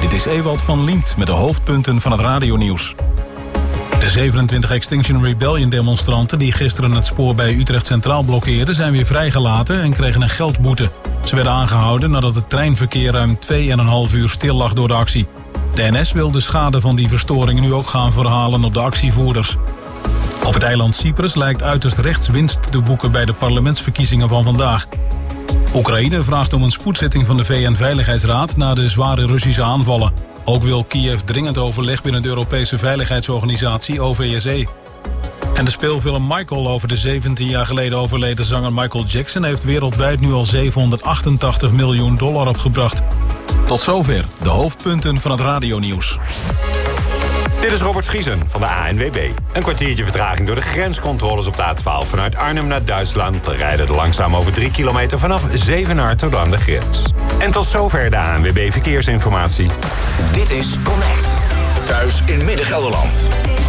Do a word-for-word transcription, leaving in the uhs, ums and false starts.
Dit is Ewald van Liemt met de hoofdpunten van het radionieuws. De zevenentwintig Extinction Rebellion demonstranten die gisteren het spoor bij Utrecht Centraal blokkeerden zijn weer vrijgelaten en kregen een geldboete. Ze werden aangehouden nadat het treinverkeer ruim twee en een half uur stil lag door de actie. De N S wil de schade van die verstoring nu ook gaan verhalen op de actievoerders. Op het eiland Cyprus lijkt uiterst rechts winst te boeken bij de parlementsverkiezingen van vandaag. Oekraïne vraagt om een spoedzitting van de V N-veiligheidsraad na de zware Russische aanvallen. Ook wil Kiev dringend overleg binnen de Europese Veiligheidsorganisatie O V S E. En de speelfilm Michael over de zeventien jaar geleden overleden zanger Michael Jackson heeft wereldwijd nu al zevenhonderdachtentachtig miljoen dollar opgebracht. Tot zover de hoofdpunten van het radionieuws. Dit is Robert Vriesen van de A N W B. Een kwartiertje vertraging door de grenscontroles op de A twaalf vanuit Arnhem naar Duitsland. We rijden er langzaam over drie kilometer vanaf Zevenaar tot aan de grens. En tot zover de A N W B Verkeersinformatie. Dit is Connect. Thuis in Midden-Gelderland.